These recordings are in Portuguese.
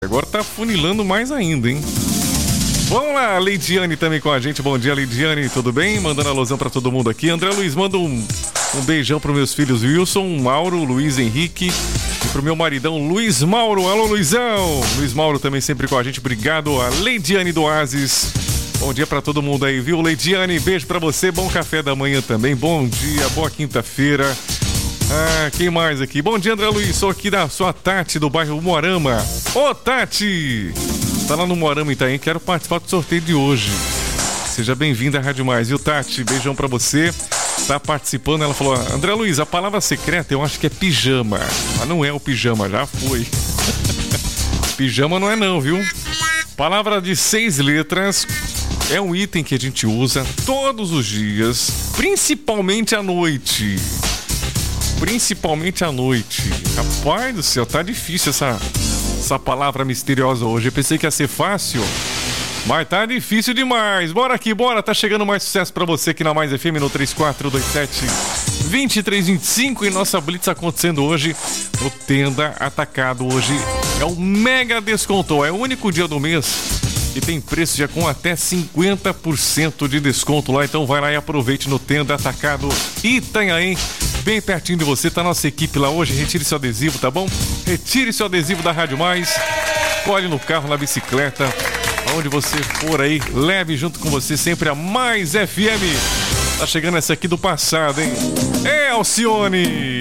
Agora tá funilando mais ainda, hein? Vamos lá, Leidiane também com a gente. Bom dia, Leidiane, tudo bem? Mandando alusão pra todo mundo aqui. André Luiz, manda um beijão pros meus filhos Wilson, Mauro, Luiz Henrique e pro meu maridão Luiz Mauro. Alô, Luizão! Luiz Mauro também sempre com a gente. Obrigado a Leidiane do Oasis. Bom dia pra todo mundo aí, viu? Leidiane, beijo pra você. Bom café da manhã também. Bom dia, boa quinta-feira. Quem mais aqui? Bom dia, André Luiz. Sou aqui da sua Tati, do bairro Moarama. Ô, Tati! Tá lá no Moarama Itaim, quero participar do sorteio de hoje. Seja bem-vinda à Rádio Mais, viu, Tati? Beijão pra você. Tá participando, ela falou: André Luiz, a palavra secreta eu acho que é pijama. Mas não é o pijama, já foi. Pijama não é não, viu? Palavra de 6 letras. É um item que a gente usa todos os dias, principalmente à noite. Principalmente à noite. Rapaz do céu, tá difícil essa palavra misteriosa hoje. Eu pensei que ia ser fácil, mas tá difícil demais. Bora aqui, bora. Tá chegando mais sucesso pra você aqui na Mais FM no 3427-2325. E nossa Blitz acontecendo hoje no Tenda Atacado. Hoje é um mega desconto. É o único dia do mês e tem preço já com até 50% de desconto lá. Então vai lá e aproveite no Tenda Atacado Itanhaém. Bem pertinho de você, tá nossa equipe lá hoje. Retire seu adesivo, tá bom? Retire seu adesivo da Rádio Mais. Colhe no carro, na bicicleta, aonde você for aí, leve junto com você sempre a Mais FM. Tá chegando essa aqui do passado, hein? É, Alcione!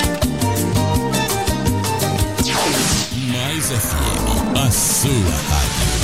Mais FM, a sua rádio.